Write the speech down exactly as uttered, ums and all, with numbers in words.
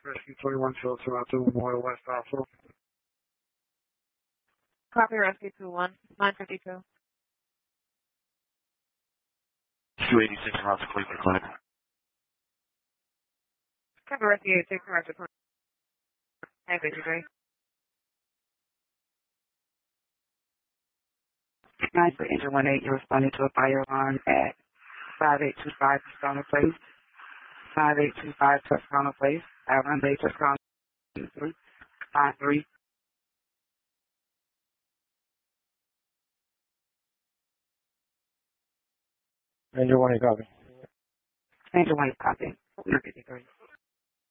Rescue twenty-one Phil Toronto Memorial West Hospital. Copy Rescue two one, nine fifty-two. two eighty-six House Cleveland Clinic. Copy Rescue eighty-six, Rescue twenty, nine fifty-three. nine for Engine one eight, you're responding to a fire alarm at five eight two five Tuscano Place. five eight two five Tuscano Place. Avon Bay, Tuscano. five three. Engine one eight, copy. Engine one eight, copy. nine fifty-three.